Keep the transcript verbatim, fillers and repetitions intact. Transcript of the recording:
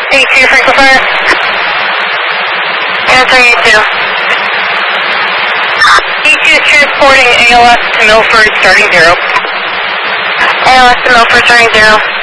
eighty-two Franklin Fire. Answer eighty-two. E two is transporting A L S to Milford starting zero. A L S to Milford starting zero.